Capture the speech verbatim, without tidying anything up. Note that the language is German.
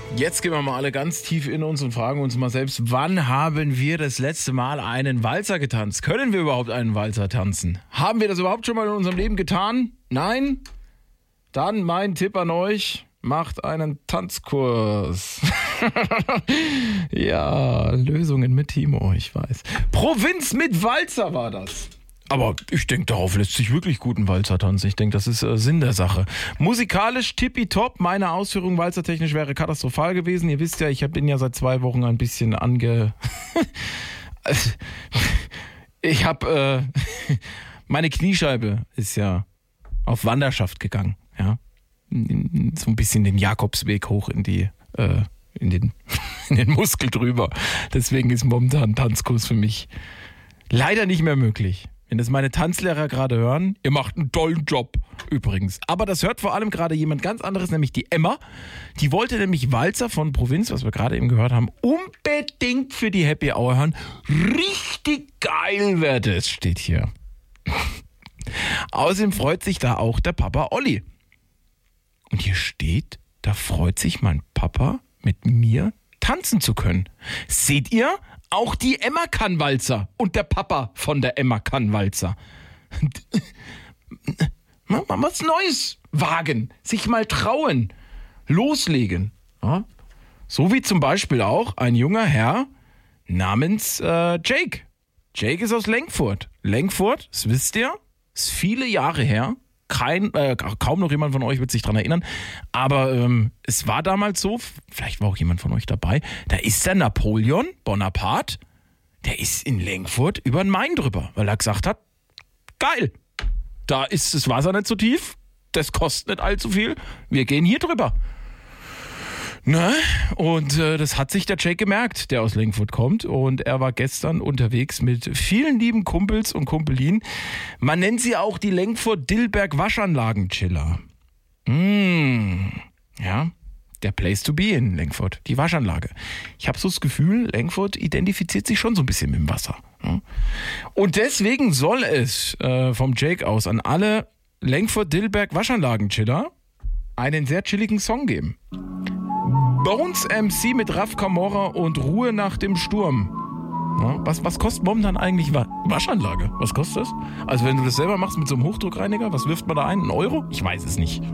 Jetzt gehen wir mal alle ganz tief in uns und fragen uns mal selbst, wann haben wir das letzte Mal einen Walzer getanzt? Können wir überhaupt einen Walzer tanzen? Haben wir das überhaupt schon mal in unserem Leben getan? Nein? Dann mein Tipp an euch, macht einen Tanzkurs. Ja, Lösungen mit Timo, ich weiß. Provinz mit Walzer war das. Aber ich denke, darauf lässt sich wirklich gut ein Walzer tanzen. Ich denke, das ist äh, Sinn der Sache. Musikalisch tippitopp. Meine Ausführung walzertechnisch wäre katastrophal gewesen. Ihr wisst ja, ich bin ja seit zwei Wochen ein bisschen ange... ich habe... Äh, meine Kniescheibe ist ja auf Wanderschaft gegangen. Ja, so ein bisschen den Jakobsweg hoch in die... Äh, in den, in den Muskel drüber. Deswegen ist momentan ein Tanzkurs für mich leider nicht mehr möglich. Wenn das meine Tanzlehrer gerade hören, ihr macht einen tollen Job übrigens. Aber das hört vor allem gerade jemand ganz anderes, nämlich die Emma. Die wollte nämlich Walzer von Provinz, was wir gerade eben gehört haben, unbedingt für die Happy Hour hören. Richtig geil wird es, steht hier. Außerdem freut sich da auch der Papa Olli. Und hier steht, da freut sich mein Papa, mit mir tanzen zu können. Seht ihr? Auch die Emma kann Walzer und der Papa von der Emma kann Walzer. Mal was Neues wagen, sich mal trauen, loslegen. Ja? So wie zum Beispiel auch ein junger Herr namens äh, Jake. Jake ist aus Lenkfurt. Lenkfurt, das wisst ihr, ist viele Jahre her. Kein, äh, kaum noch jemand von euch wird sich dran erinnern, aber ähm, es war damals so, vielleicht war auch jemand von euch dabei, da ist der Napoleon Bonaparte, der ist in Lenkfurt über den Main drüber, weil er gesagt hat, geil, da ist das Wasser nicht so tief, das kostet nicht allzu viel, wir gehen hier drüber. Ne? Und äh, das hat sich der Jake gemerkt, der aus Lenkfurt kommt. Und er war gestern unterwegs mit vielen lieben Kumpels und Kumpelinen. Man nennt sie auch die Lenkfurt-Dillberg-Waschanlagen-Chiller. Mmh. Ja, der Place to be in Lenkfurt, die Waschanlage. Ich habe so das Gefühl, Lenkfurt identifiziert sich schon so ein bisschen mit dem Wasser. Ja? Und deswegen soll es äh, vom Jake aus an alle Lenkfurt-Dillberg-Waschanlagen-Chiller einen sehr chilligen Song geben. Bones M C mit Raf Camorra und Ruhe nach dem Sturm. Ja, was, was kostet momentan eigentlich Wa- Waschanlage? Was kostet das? Also wenn du das selber machst mit so einem Hochdruckreiniger, was wirft man da ein? Ein Euro? Ich weiß es nicht.